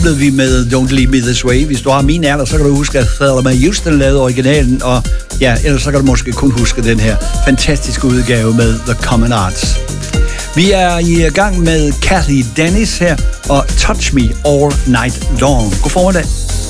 blev vi med Don't Leave Me This Way. Hvis du har min alder, så kan du huske, at Thelma Houston lavede originalen, og ja, ellers så kan du måske kun huske den her fantastiske udgave med The Common Arts. Vi er i gang med Cathy Dennis her, og Touch Me All Night Long. God formiddag.